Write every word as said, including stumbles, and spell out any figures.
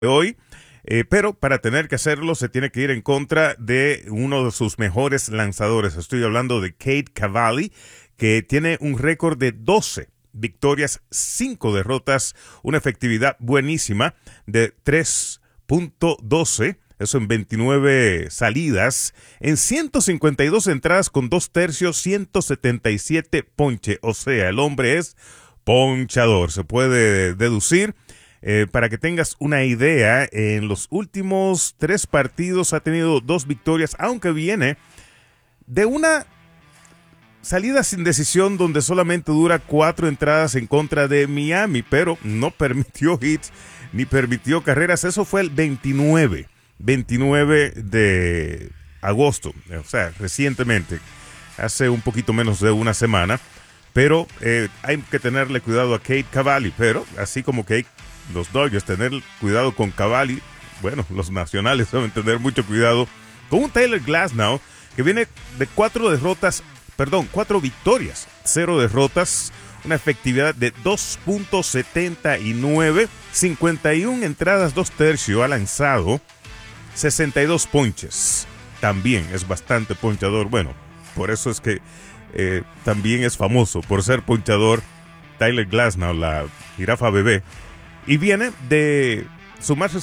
hoy, eh, pero para tener que hacerlo se tiene que ir en contra de uno de sus mejores lanzadores. Estoy hablando de Cade Cavalli, que tiene un récord de doce victorias, cinco derrotas, una efectividad buenísima de tres punto doce, eso en veintinueve salidas, en ciento cincuenta y dos entradas con dos tercios, ciento setenta y siete ponche. O sea, el hombre es ponchador, se puede deducir. Eh, para que tengas una idea, en los últimos tres partidos ha tenido dos victorias, aunque viene de una salida sin decisión donde solamente dura cuatro entradas en contra de Miami, pero no permitió hits ni permitió carreras. Eso fue el veintinueve de agosto, o sea, recientemente, hace un poquito menos de una semana. Pero eh, hay que tenerle cuidado a Cade Cavalli, pero así como Cade, los Dodgers tener cuidado con Cavalli, bueno, los nacionales deben tener mucho cuidado con un Tyler Glasnow que viene de cuatro derrotas, perdón, cuatro victorias, cero derrotas, una efectividad de dos punto setenta y nueve, cincuenta y una entradas, dos tercios, ha lanzado sesenta y dos ponches. También es bastante ponchador. Bueno, por eso es que eh, también es famoso por ser ponchador Tyler Glasnow, la jirafa bebé, y viene de sumarse